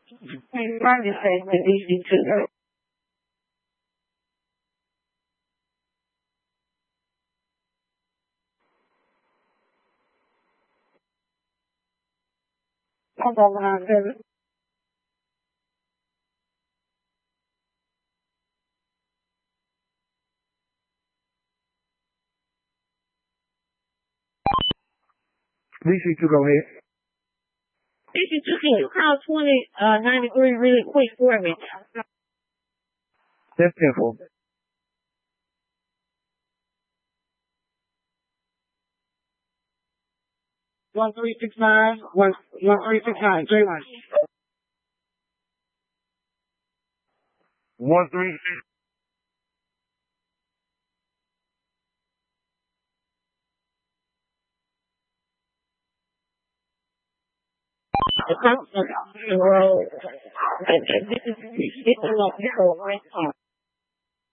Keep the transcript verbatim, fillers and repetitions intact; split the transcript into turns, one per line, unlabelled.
Trying to say that easy to know. Come on, man.
Lisa, you go ahead.
If you just can count twenty, uh, ninety-three really quick for me.
That's simple.
One three six nine, one one three six nine, J one.
One three six.
The constant, well, this is, this is like, this is